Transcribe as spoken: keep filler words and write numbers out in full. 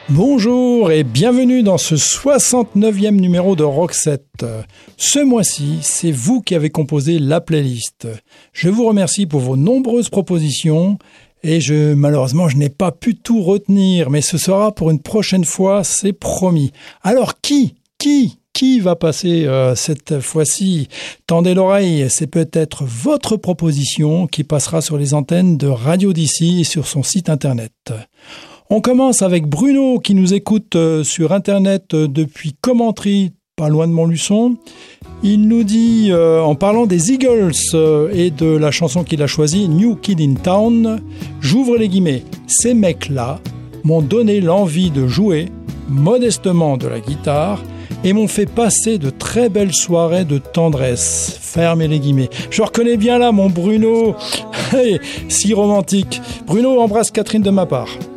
Bonjour et bienvenue dans ce soixante-neuvième numéro de Rockset. Ce mois-ci, c'est vous qui avez composé la playlist. Je vous remercie pour vos nombreuses propositions et je, malheureusement, je n'ai pas pu tout retenir, mais ce sera pour une prochaine fois, c'est promis. Alors qui, qui, qui va passer euh, cette fois-ci? Tendez l'oreille, c'est peut-être votre proposition qui passera sur les antennes de Radio D C et sur son site internet. On commence avec Bruno qui nous écoute sur Internet depuis Commentry, pas loin de Montluçon. Il nous dit, euh, en parlant des Eagles euh, et de la chanson qu'il a choisie, New Kid in Town, j'ouvre les guillemets, ces mecs-là m'ont donné l'envie de jouer modestement de la guitare et m'ont fait passer de très belles soirées de tendresse. Fermez les guillemets. Je reconnais bien là mon Bruno, si romantique. Bruno embrasse Catherine de ma part.